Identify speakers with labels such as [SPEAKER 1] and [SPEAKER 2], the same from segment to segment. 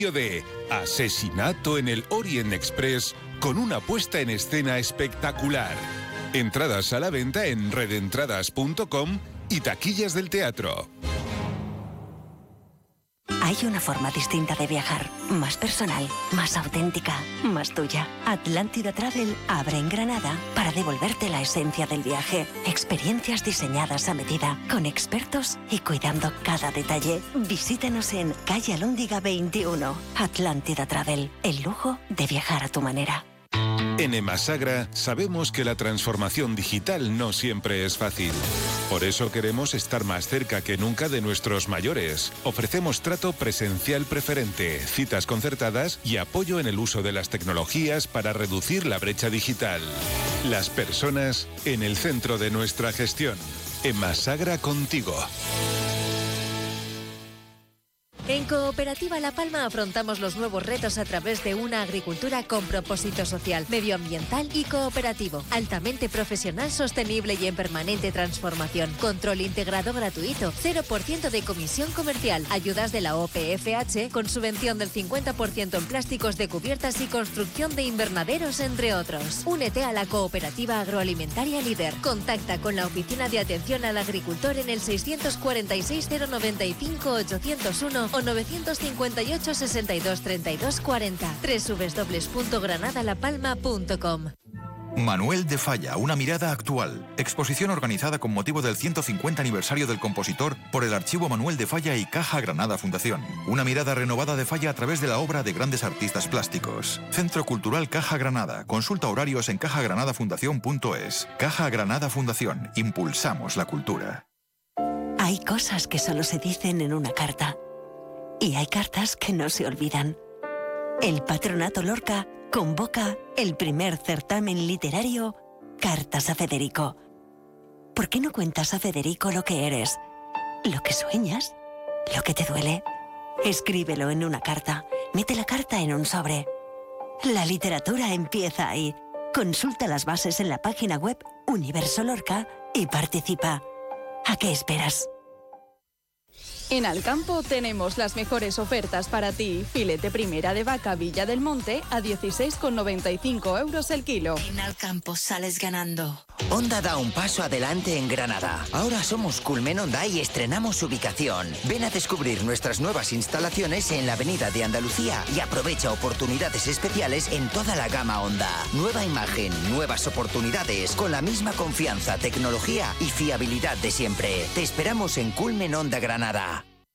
[SPEAKER 1] de Asesinato en el Orient Express con una puesta en escena espectacular. Entradas a la venta en redentradas.com y taquillas del teatro.
[SPEAKER 2] Hay una forma distinta de viajar, más personal, más auténtica, más tuya. Atlántida Travel abre en Granada para devolverte la esencia del viaje. Experiencias diseñadas a medida, con expertos y cuidando cada detalle. Visítanos en calle Alhóndiga 21. Atlántida Travel, el lujo de viajar a tu manera.
[SPEAKER 1] En Emasagra sabemos que la transformación digital no siempre es fácil. Por eso queremos estar más cerca que nunca de nuestros mayores. Ofrecemos trato presencial preferente, citas concertadas y apoyo en el uso de las tecnologías para reducir la brecha digital. Las personas en el centro de nuestra gestión. Emasagra contigo.
[SPEAKER 3] En Cooperativa La Palma afrontamos los nuevos retos a través de una agricultura con propósito social, medioambiental y cooperativo, altamente profesional, sostenible y en permanente transformación. Control integrado gratuito, 0% de comisión comercial, ayudas de la OPFH con subvención del 50% en plásticos de cubiertas y construcción de invernaderos, entre otros. Únete a la Cooperativa Agroalimentaria Líder. Contacta con la Oficina de Atención al Agricultor en el 646 095 801 o 958 62 32 40. www.granadalapalma.com.
[SPEAKER 4] Manuel de Falla, una mirada actual. Exposición organizada con motivo del 150 aniversario del compositor por el Archivo Manuel de Falla y Caja Granada Fundación. Una mirada renovada de Falla a través de la obra de grandes artistas plásticos. Centro Cultural Caja Granada. Consulta horarios en cajagranadafundación.es. Caja Granada Fundación. Impulsamos la cultura.
[SPEAKER 2] Hay cosas que solo se dicen en una carta. Y hay cartas que no se olvidan. El Patronato Lorca convoca el primer certamen literario Cartas a Federico. ¿Por qué no cuentas a Federico lo que eres? Lo que sueñas, lo que te duele. Escríbelo en una carta. Mete la carta en un sobre. La literatura empieza ahí. Consulta las bases en la página web Universo Lorca y participa. ¿A qué esperas?
[SPEAKER 5] En Alcampo tenemos las mejores ofertas para ti. Filete primera de vaca Villa del Monte a 16,95 euros el kilo.
[SPEAKER 6] En Alcampo sales ganando.
[SPEAKER 7] Honda da un paso adelante en Granada. Ahora somos Culmen Honda y estrenamos ubicación. Ven a descubrir nuestras nuevas instalaciones en la Avenida de Andalucía y aprovecha oportunidades especiales en toda la gama Honda. Nueva imagen, nuevas oportunidades, con la misma confianza, tecnología y fiabilidad de siempre. Te esperamos en Culmen Honda Granada.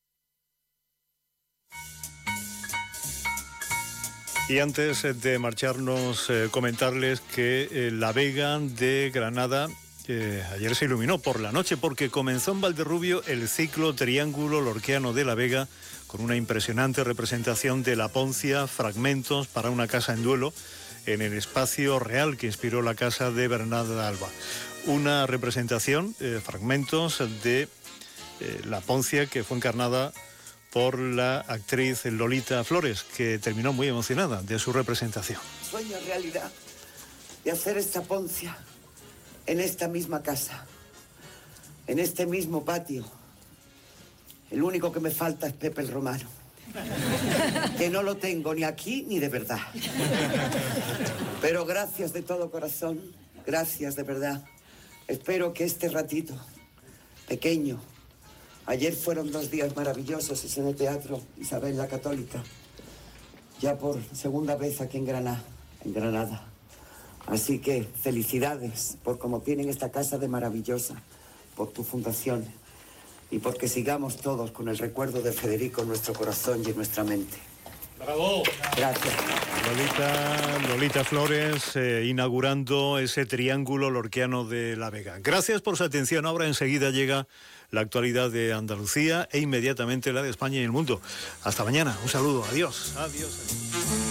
[SPEAKER 8] Y antes de marcharnos, comentarles que la Vega de Granada ayer se iluminó por la noche porque comenzó en Valderrubio el ciclo Triángulo Lorquiano de la Vega con una impresionante representación de la Poncia, fragmentos para una casa en duelo en el espacio real que inspiró la casa de Bernarda Alba. Una representación, fragmentos de la Poncia que fue encarnada por la actriz Lolita Flores, que terminó muy emocionada de su representación.
[SPEAKER 9] Sueño realidad de hacer esta Poncia en esta misma casa, en este mismo patio. El único que me falta es Pepe el Romano, que no lo tengo ni aquí ni de verdad. Pero gracias de todo corazón, gracias de verdad. Espero que este ratito pequeño. Ayer fueron 2 días maravillosos en el Teatro Isabel la Católica, ya por segunda vez aquí en Granada. Así que felicidades por cómo tienen esta casa de maravillosa, por tu fundación y porque sigamos todos con el recuerdo de Federico en nuestro corazón y en nuestra mente.
[SPEAKER 8] ¡Bravo!
[SPEAKER 9] Gracias.
[SPEAKER 8] Lolita Flores inaugurando ese Triángulo Lorquiano de la Vega. Gracias por su atención. Ahora enseguida llega la actualidad de Andalucía e inmediatamente la de España y el mundo. Hasta mañana. Un saludo. Adiós. Adiós.